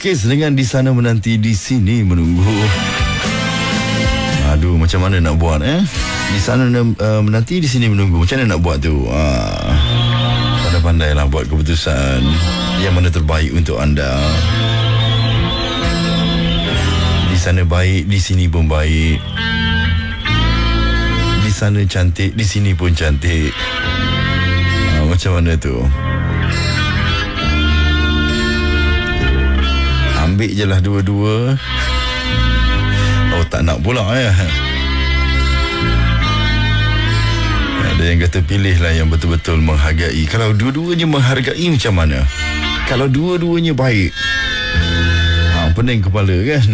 Melukis dengan di sana menanti, di sini menunggu. Aduh, macam mana nak buat Di sana menanti, di sini menunggu. Macam mana nak buat tu? Pandai-pandailah buat keputusan yang mana terbaik untuk anda. Di sana baik, di sini pun baik. Di sana cantik, di sini pun cantik. Macam mana tu? Ambil je lah dua-dua. Oh, tak nak pula Ada yang kata pilihlah yang betul-betul menghargai. Kalau dua-duanya menghargai, macam mana? Kalau dua-duanya baik, pening kepala kan?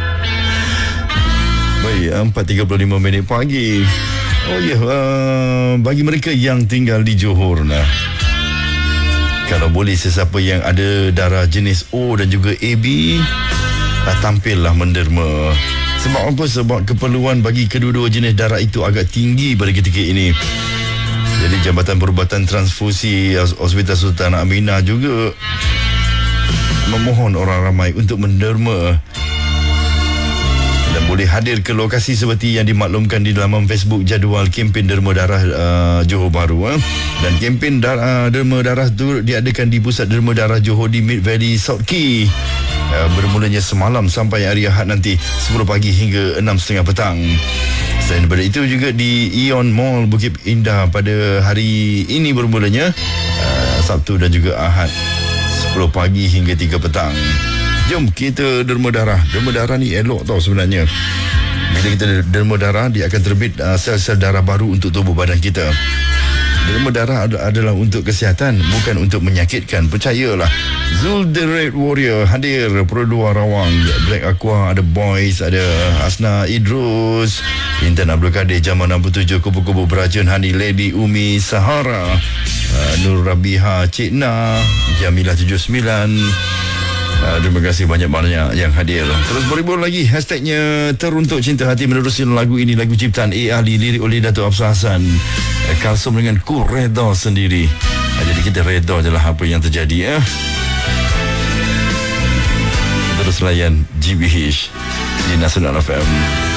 Baik, 4.35 minit pagi. Oh ya, bagi mereka yang tinggal di Johor lah, kalau boleh sesiapa yang ada darah jenis O dan juga AB, tampillah menderma. Sebab apa? Sebab keperluan bagi kedua-dua jenis darah itu agak tinggi pada ketika ini. Jadi Jabatan Perubatan Transfusi Hospital Sultan Aminah juga memohon orang ramai untuk menderma dan boleh hadir ke lokasi seperti yang dimaklumkan di laman Facebook jadual kempen derma darah Johor Bahru. Dan kempen derma darah itu diadakan di Pusat Derma Darah Johor di Mid Valley South Key, bermulanya semalam sampai hari Ahad nanti 10 pagi hingga 6.30 petang. Selain daripada itu juga di Ion Mall Bukit Indah pada hari ini bermulanya Sabtu dan juga Ahad 10 pagi hingga 3 petang. Jom kita derma darah. Derma darah ni elok tau sebenarnya. Bila kita derma darah, dia akan terbit sel-sel darah baru untuk tubuh badan kita. Derma darah adalah untuk kesihatan, bukan untuk menyakitkan. Percayalah. Zul the Red Warrior hadir. Produa Rawang, Black Aqua, ada Boys, ada Asna Idrus, Intan Abdul Kadir, Jamal 67, Kubu-Kubu Beracun, Hani Lady Umi Sahara, Nur Rabiha, Cik Na, Jamilah 79. Terima kasih banyak-banyak yang hadir. Terus berhibur lagi. Hashtagnya Teruntuk Cinta Hati menerusi lagu ini, lagu ciptaan A. Ali, lirik oleh Dato' Afsar Hassan, Kalsum dengan Ku Reda Sendiri. Jadi kita reda je lah apa yang terjadi. Terus layan GBH di Nasional FM.